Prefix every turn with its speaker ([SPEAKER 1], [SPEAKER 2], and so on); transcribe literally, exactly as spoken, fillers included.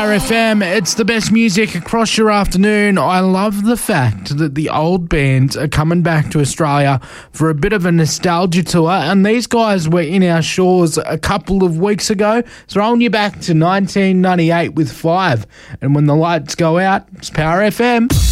[SPEAKER 1] Power F M. It's the best music across your afternoon. I love the fact that the old bands are coming back to Australia for a bit of a nostalgia tour, and these guys were in our shores a couple of weeks ago, throwing you back to nineteen ninety-eight with Five. And when the lights go out, it's Power F M.